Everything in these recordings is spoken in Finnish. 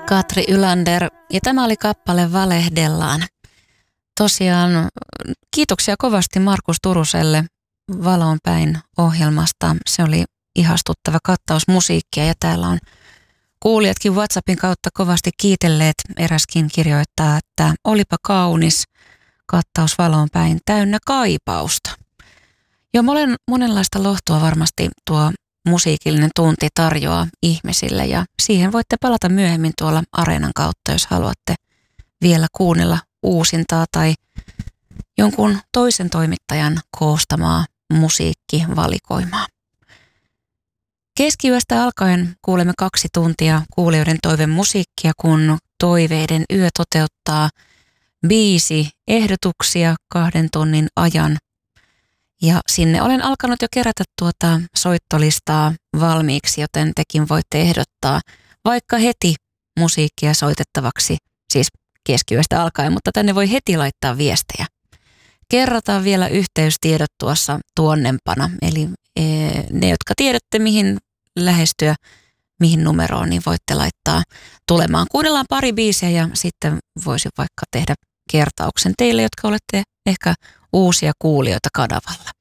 Katri Ylander, ja tämä oli kappale Valehdellaan. Tosiaan kiitoksia kovasti Markus Turuselle Valoon päin -ohjelmasta. Se oli ihastuttava kattaus musiikkia ja täällä on kuulijatkin WhatsAppin kautta kovasti kiitelleet. Eräskin kirjoittaa, että olipa kaunis kattaus Valoon päin, täynnä kaipausta. Jo monenlaista lohtua varmasti tuo musiikillinen tunti tarjoaa ihmisille ja siihen voitte palata myöhemmin tuolla Areenan kautta, jos haluatte vielä kuunnella uusintaa tai jonkun toisen toimittajan koostamaa musiikkivalikoimaa. Keskiyöstä alkaen kuulemme 2 tuntia kuulijoiden toivemusiikkia, kun Toiveiden yö toteuttaa biisi-ehdotuksia 2 tunnin ajan. Ja sinne olen alkanut jo kerätä tuota soittolistaa valmiiksi, joten tekin voitte ehdottaa vaikka heti musiikkia soitettavaksi, siis keskiyöstä alkaen, mutta tänne voi heti laittaa viestejä. Kerrotaan vielä yhteystiedot tuossa tuonnempana, eli ne, jotka tiedätte mihin lähestyä, mihin numeroon, niin voitte laittaa tulemaan. Kuunnellaan pari biisiä ja sitten voisin vaikka tehdä kertauksen teille, jotka olette ehkä uusia kuulijoita kanavalla.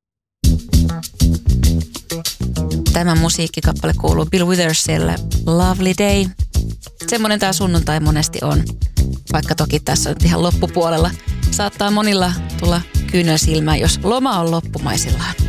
Tämä musiikkikappale kuuluu Bill Withersille, Lovely Day. Semmoinen tämä sunnuntai monesti on, vaikka toki tässä on ihan loppupuolella. Saattaa monilla tulla kyynel silmään, jos loma on loppumaisillaan.